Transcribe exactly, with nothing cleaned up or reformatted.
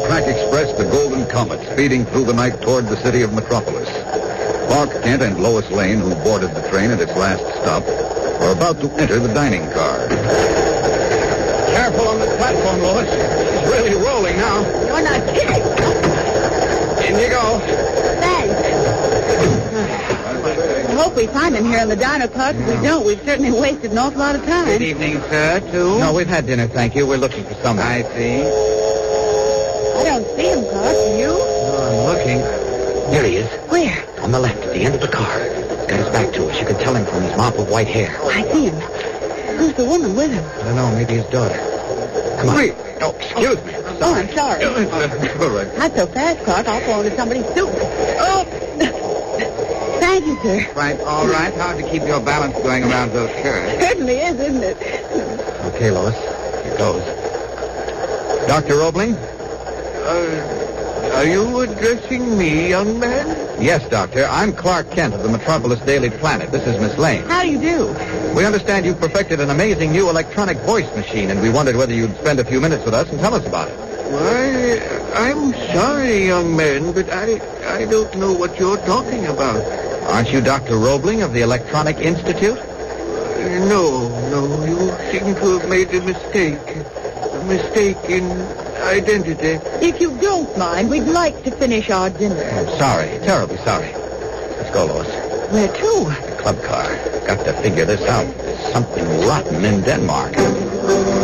Amtrak Express, the Golden Comet, speeding through the night toward the city of Metropolis. Clark Kent and Lois Lane, who boarded the train at its last stop, are about to enter the dining car. Careful on the platform, Lois. She's really rolling now. You're not kidding. In you go. Thanks. I hope we find him here in the diner, Clark. If we don't, we've certainly wasted an awful lot of time. Good evening, sir, too. No, we've had dinner, thank you. We're looking for someone. I see. I don't see him, Clark. Do you? Oh, I'm looking. There he is. Where? On the left, at the end of the car. He's got his back to us. You can tell him from his mop of white hair. Oh, I see him. Who's the woman with him? I don't know, maybe his daughter. Come on. Wait. Oh, excuse me. Oh, I'm sorry. All right. Not so fast, Clark. I'll fall into somebody's soup. Oh! Thank you, sir. Right, all right. Hard to keep your balance going around those curves. Certainly is, isn't it? Okay, Lois. Here goes. Doctor Roebling? Uh, are you addressing me, young man? Yes, Doctor. I'm Clark Kent of the Metropolis Daily Planet. This is Miss Lane. How do you do? We understand you've perfected an amazing new electronic voice machine, and we wondered whether you'd spend a few minutes with us and tell us about it. Why, I'm sorry, young man, but I, I don't know what you're talking about. Aren't you Doctor Roebling of the Electronic Institute? Uh, no, no, you seem to have made a mistake. A mistake in identity. If you don't mind, we'd like to finish our dinner. I'm sorry. Terribly sorry. Let's go, Lois. Where to? The club car. Got to figure this out. There's something rotten in Denmark.